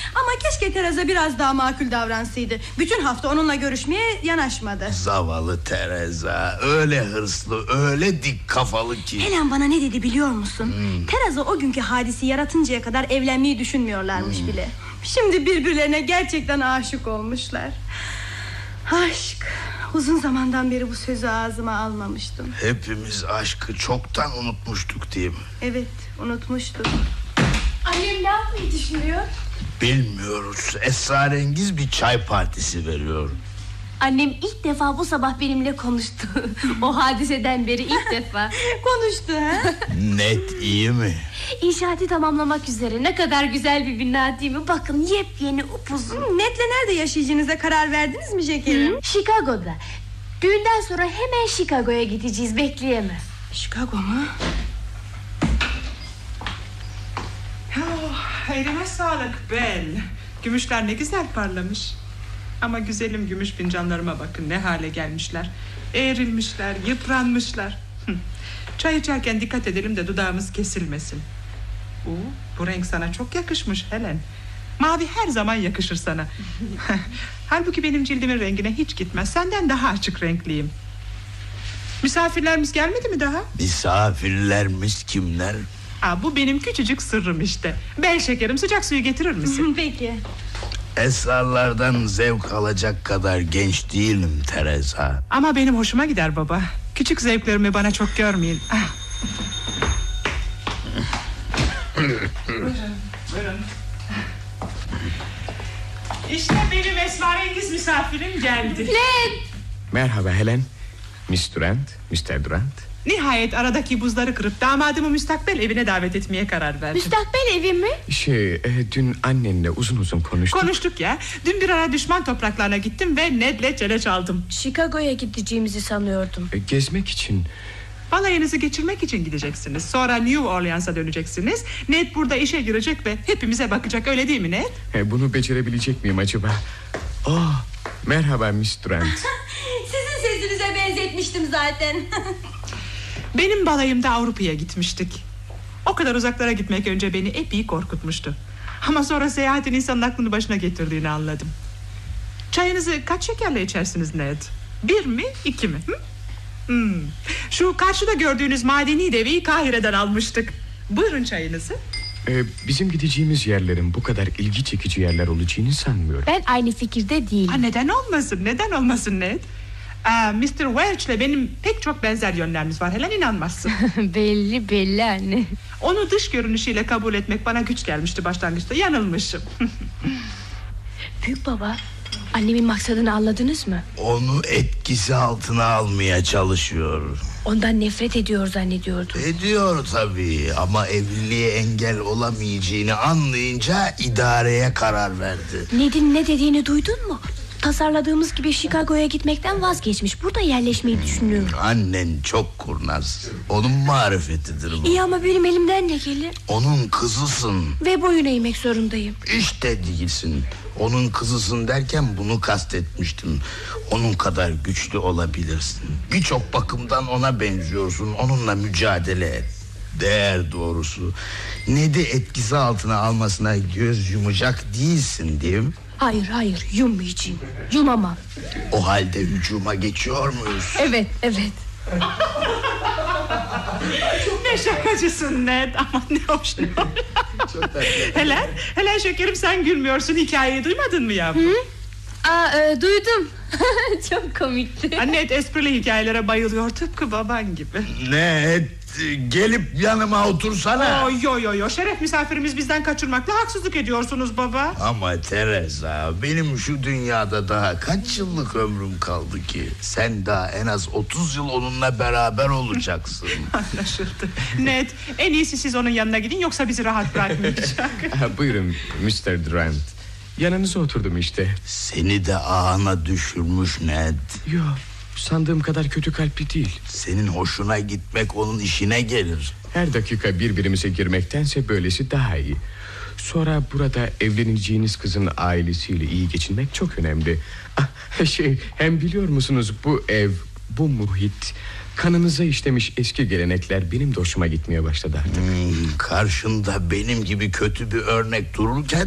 Ama keşke Teresa biraz daha makul davransaydı. Bütün hafta onunla görüşmeye yanaşmadı. Zavallı Teresa, öyle hırslı, öyle dik kafalı ki. Helen bana ne dedi biliyor musun? Teresa o günkü hadisi yaratıncaya kadar evlenmeyi düşünmüyorlarmış bile. Şimdi birbirlerine gerçekten aşık olmuşlar. Aşk. Uzun zamandan beri bu sözü ağzıma almamıştım. Hepimiz aşkı çoktan unutmuştuk değil mi? Evet, unutmuştuk. Annem ne yapmayı düşünüyor? Bilmiyoruz. Esrarengiz bir çay partisi veriyor. Annem ilk defa bu sabah benimle konuştu. O hadiseden beri ilk defa. Konuştu ha? Net iyi mi? İnşaatı tamamlamak üzere. Ne kadar güzel bir bina değil mi? Bakın yepyeni upuzun. Ned'le nerede yaşayacağınıza karar verdiniz mi şekerim? Chicago'da. Düğünden sonra hemen Chicago'ya gideceğiz, bekleyemez. Chicago mu? Oh, eline sağlık Bel. Gümüşler ne güzel parlamış. Ama güzelim gümüş fincanlarıma bakın, ne hale gelmişler. Eğrilmişler, yıpranmışlar. Çay içerken dikkat edelim de dudağımız kesilmesin. Bu renk sana çok yakışmış Helen. Mavi her zaman yakışır sana. Halbuki benim cildimin rengine hiç gitmez. Senden daha açık renkliyim. Misafirlerimiz gelmedi mi daha? Misafirlerimiz kimler? Bu benim küçücük sırrım işte. Bel şekerim, sıcak suyu getirir misin? Peki. Esrarlardan zevk alacak kadar genç değilim Teresa. Ama benim hoşuma gider baba. Küçük zevklerimi bana çok görmeyin. Buyurun. İşte benim esrarengiz misafirim geldi. Merhaba Helen. Miss Durant, Mr. Durant. Nihayet aradaki buzları kırıp damadımı müstakbel evine davet etmeye karar verdim. Müstakbel evi mi? Dün annenle uzun konuştuk. Konuştuk ya. Dün bir ara düşman topraklarına gittim ve Ned'le çele çaldım. Chicago'ya gideceğimizi sanıyordum. Gezmek için. Balayınızı geçirmek için gideceksiniz. Sonra New Orleans'a döneceksiniz. Ned burada işe girecek ve hepimize bakacak, öyle değil mi Ned? Bunu becerebilecek miyim acaba? Merhaba Miss Durant. Sizin sesinize benzetmiştim zaten. Benim balayımda Avrupa'ya gitmiştik. O kadar uzaklara gitmek önce beni epey korkutmuştu. Ama sonra seyahatin insanın aklını başına getirdiğini anladım. Çayınızı kaç şekerle içersiniz Ned? 1 mi 2 mi? Şu karşıda gördüğünüz madeni deveyi Kahire'den almıştık. Buyurun çayınızı. Bizim gideceğimiz yerlerin bu kadar ilgi çekici yerler olacağını sanmıyorum. Ben aynı fikirde değilim. Neden olmasın Ned? Mr. Welch'le benim pek çok benzer yönlerimiz var. Helen, inanmazsın. belli anne. Onu dış görünüşüyle kabul etmek bana güç gelmişti başlangıçta. Yanılmışım. Büyük baba, annemin maksadını anladınız mı? Onu etkisi altına almaya çalışıyor. Ondan nefret ediyor zannediyordum. Ediyor tabii, ama evliliğe engel olamayacağını anlayınca idareye karar verdi. Ned'in ne dediğini duydun mu? Tasarladığımız gibi Chicago'ya gitmekten vazgeçmiş. Burada yerleşmeyi düşünüyor. Annen çok kurnaz. Onun marifetidir bu. İyi ama benim elimden ne gelir? Onun kızısın. Ve boyun eğmek zorundayım. İşte değilsin. Onun kızısın derken bunu kastetmiştim. Onun kadar güçlü olabilirsin. Birçok bakımdan ona benziyorsun. Onunla mücadele et. Değer doğrusu. Ned'i etkisi altına almasına göz yumacak değilsin değil mi? Hayır, yummayacağım. Yumamam. O halde hücuma geçiyor muyuz? Evet. Ne şakacısın Ned. Aman ne hoş. Helen şekerim, sen gülmüyorsun. Hikayeyi duymadın mı yavrum? Duydum. Çok komikti. Ned esprili hikayelere bayılıyor, tıpkı baban gibi. Ned, gelip yanıma otursana. Yo, şeref misafirimiz bizden kaçırmakla haksızlık ediyorsunuz baba. Ama Teresa, benim şu dünyada daha kaç yıllık ömrüm kaldı ki? Sen daha en az 30 yıl onunla beraber olacaksın. Anlaşıldı. Ned, en iyisi siz onun yanına gidin, yoksa bizi rahat bırakmayacak. Buyurun Mr. Durant. Yanınıza oturdum işte. Seni de ağına düşürmüş Ned. Yok, sandığım kadar kötü kalpli değil. Senin hoşuna gitmek onun işine gelir. Her dakika birbirimize girmektense böylesi daha iyi. Sonra burada evleneceğiniz kızın ailesiyle iyi geçinmek çok önemli. Hem biliyor musunuz, bu ev, bu muhit, kanınıza işlemiş eski gelenekler benim de hoşuma gitmeye başladı artık. Karşında benim gibi kötü bir örnek dururken